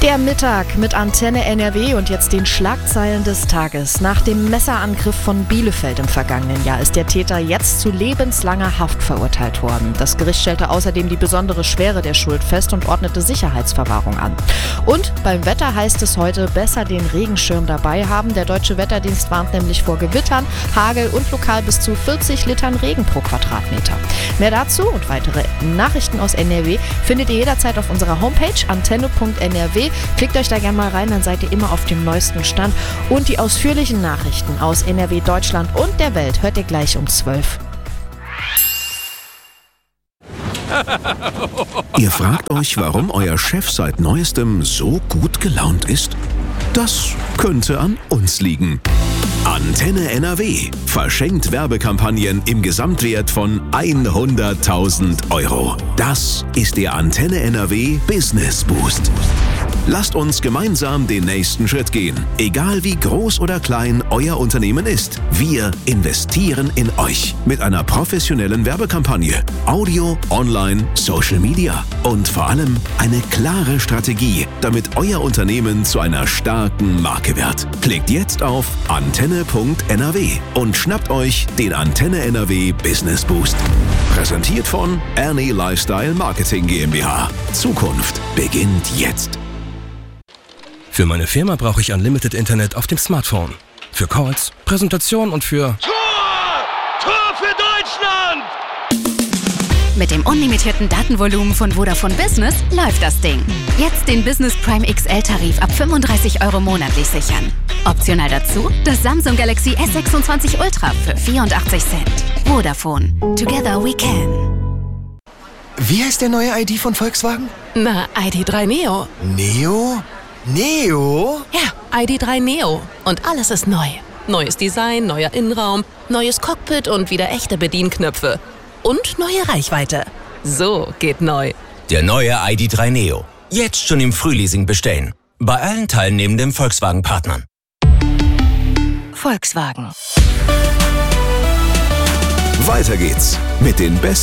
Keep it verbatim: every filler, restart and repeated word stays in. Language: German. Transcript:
Der Mittag mit Antenne N R W und jetzt den Schlagzeilen des Tages. Nach dem Messerangriff von Bielefeld im vergangenen Jahr ist der Täter jetzt zu lebenslanger Haft verurteilt worden. Das Gericht stellte außerdem die besondere Schwere der Schuld fest und ordnete Sicherheitsverwahrung an. Und beim Wetter heißt es heute, besser den Regenschirm dabei haben. Der Deutsche Wetterdienst warnt nämlich vor Gewittern, Hagel und lokal bis zu vierzig Litern Regen pro Quadratmeter. Mehr dazu und weitere Nachrichten aus N R W findet ihr jederzeit auf unserer Homepage antenne punkt n r w. Klickt euch da gerne mal rein, dann seid ihr immer auf dem neuesten Stand. Und die ausführlichen Nachrichten aus N R W, Deutschland und der Welt hört ihr gleich um zwölf. Ihr fragt euch, warum euer Chef seit Neuestem so gut gelaunt ist? Das könnte an uns liegen. Antenne N R W verschenkt Werbekampagnen im Gesamtwert von hunderttausend Euro. Das ist der Antenne N R W Business Boost. Lasst uns gemeinsam den nächsten Schritt gehen. Egal wie groß oder klein euer Unternehmen ist, wir investieren in euch mit einer professionellen Werbekampagne. Audio, Online, Social Media und vor allem eine klare Strategie, damit euer Unternehmen zu einer starken Marke wird. Klickt jetzt auf antenne punkt n r w und schnappt euch den Antenne N R W Business Boost. Präsentiert von Ernie Lifestyle Marketing GmbH. Zukunft beginnt jetzt. Für meine Firma brauche ich Unlimited Internet auf dem Smartphone. Für Calls, Präsentation und für... Tor! Tor für Deutschland! Mit dem unlimitierten Datenvolumen von Vodafone Business läuft das Ding. Jetzt den Business Prime X L-Tarif ab fünfunddreißig Euro monatlich sichern. Optional dazu das Samsung Galaxy S sechsundzwanzig Ultra für vierundachtzig Cent. Vodafone. Together we can. Wie heißt der neue I D von Volkswagen? Na, I D drei Neo. Neo? Neo? Ja, I D drei Neo. Und alles ist neu. Neues Design, neuer Innenraum, neues Cockpit und wieder echte Bedienknöpfe. Und neue Reichweite. So geht neu. Der neue I D drei Neo. Jetzt schon im Frühleasing bestellen. Bei allen teilnehmenden Volkswagen-Partnern. Volkswagen. Weiter geht's mit den besten